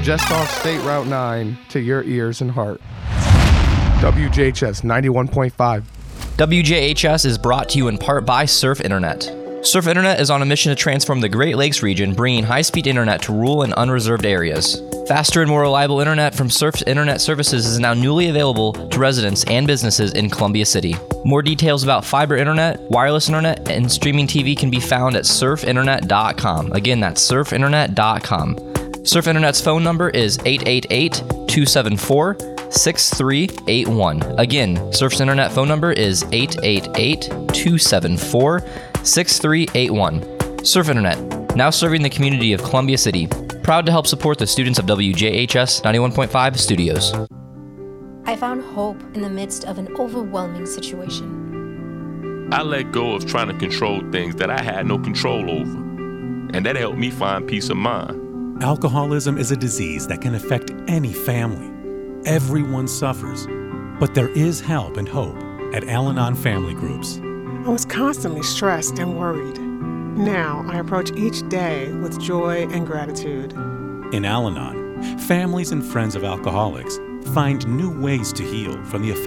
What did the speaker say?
just off State Route 9 to your ears and heart. WJHS 91.5. WJHS is brought to you in part by Surf Internet. Surf Internet is on a mission to transform the Great Lakes region, bringing high-speed internet to rural and unreserved areas. Faster and more reliable internet from Surf Internet Services is now newly available to residents and businesses in Columbia City. More details about fiber internet, wireless internet, and streaming TV can be found at surfinternet.com. Again, that's surfinternet.com. Surf Internet's phone number is 888-274-6381. Again, Surf's internet phone number is 888-274-6381. Surf Internet, now serving the community of Columbia City. Proud to help support the students of WJHS 91.5 Studios. I found hope in the midst of an overwhelming situation. I let go of trying to control things that I had no control over, and that helped me find peace of mind. Alcoholism is a disease that can affect any family. Everyone suffers, but there is help and hope at Al-Anon Family Groups. I was constantly stressed and worried. Now I approach each day with joy and gratitude. In Al-Anon, families and friends of alcoholics find new ways to heal from the effects